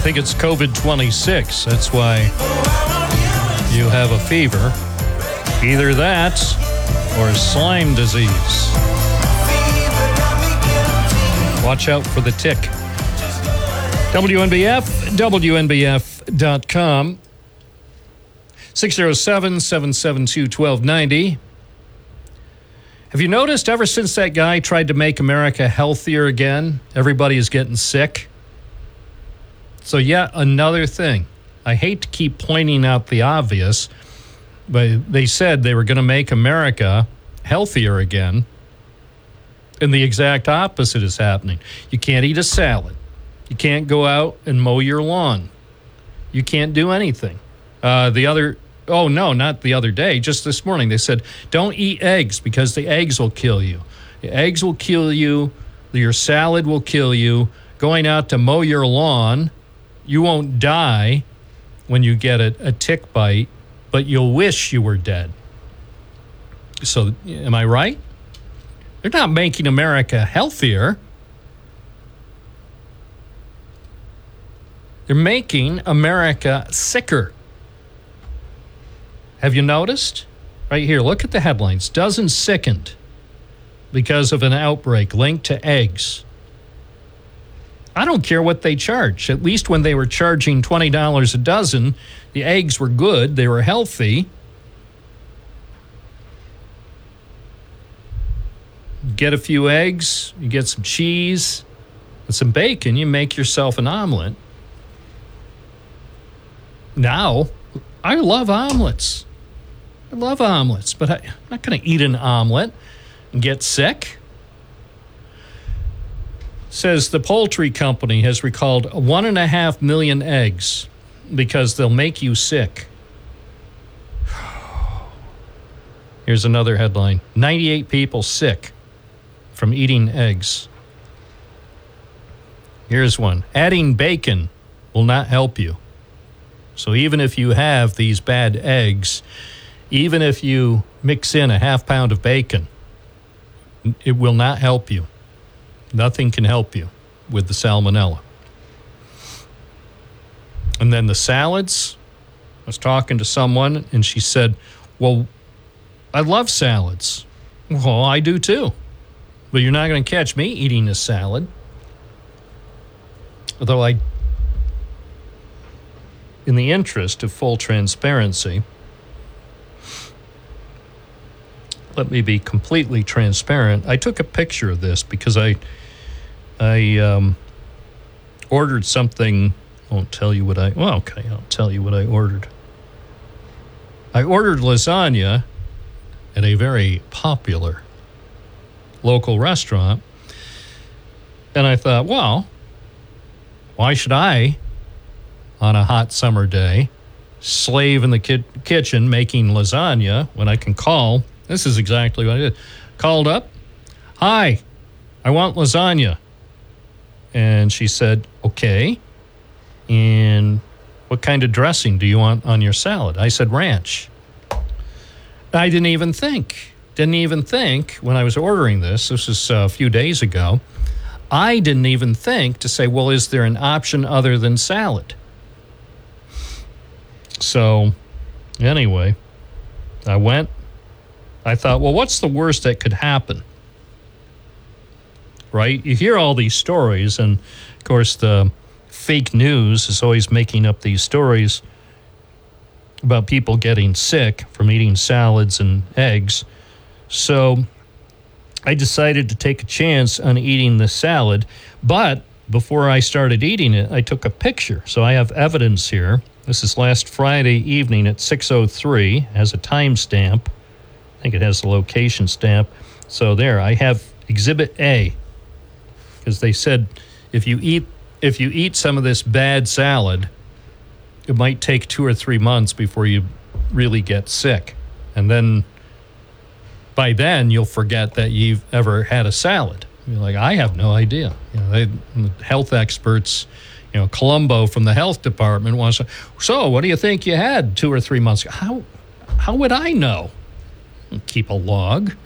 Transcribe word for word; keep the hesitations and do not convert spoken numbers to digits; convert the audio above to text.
think it's COVID twenty-six. That's why you have a fever. Either that or slime disease. Watch out for the tick. W N B F, W N B F dot com. six oh seven, seven seven two, one two nine oh. Have you noticed ever since that guy tried to make America healthier again, everybody is getting sick? So yet another thing. I hate to keep pointing out the obvious, but they said they were going to make America healthier again, and the exact opposite is happening. You can't eat a salad. You can't go out and mow your lawn. You can't do anything. Uh, the other... Oh, no, not the other day. Just this morning, they said, don't eat eggs because the eggs will kill you. The eggs will kill you. Your salad will kill you. Going out to mow your lawn, you won't die when you get a, a tick bite, but you'll wish you were dead. So, am I right? They're not making America healthier. They're making America sicker. Have you noticed? Right here, look at the headlines. Dozen sickened because of an outbreak linked to eggs. I don't care what they charge. At least when they were charging twenty dollars a dozen, the eggs were good. They were healthy. Get a few eggs, you get some cheese and some bacon, you make yourself an omelet. Now, I love omelets. I love omelets, but I, I'm not going to eat an omelet and get sick. Says the poultry company has recalled one and a half million eggs because they'll make you sick. Here's another headline. ninety-eight people sick from eating eggs. Here's one. Adding bacon will not help you. So even if you have these bad eggs, even if you mix in a half pound of bacon, it will not help you. Nothing can help you with the salmonella. And then the salads, I was talking to someone and she said, well, I love salads. Well, I do too. But you're not going to catch me eating a salad. Although I, in the interest of full transparency, let me be completely transparent. I took a picture of this because I I um, ordered something. I won't tell you what I... Well, okay, I'll tell you what I ordered. I ordered lasagna at a very popular local restaurant. And I thought, well, why should I, on a hot summer day, slave in the ki- kitchen making lasagna when I can call... This is exactly what I did. Called up. Hi, I want lasagna. And she said, okay. And what kind of dressing do you want on your salad? I said, ranch. I didn't even think. Didn't even think when I was ordering this. This was a few days ago. I didn't even think to say, well, is there an option other than salad? So, anyway, I went. I thought, well, what's the worst that could happen? Right? You hear all these stories, and, of course, the fake news is always making up these stories about people getting sick from eating salads and eggs. So I decided to take a chance on eating the salad, but before I started eating it, I took a picture. So I have evidence here. This is last Friday evening at six oh three, has a timestamp. I think it has the location stamp. So there, I have Exhibit A, because they said if you eat if you eat some of this bad salad, it might take two or three months before you really get sick. And then by then, you'll forget that you've ever had a salad. You're like, I have no idea. You know, they, health experts, you know, Columbo from the health department wants to, so what do you think you had two or three months ago? How, how would I know? Keep a log.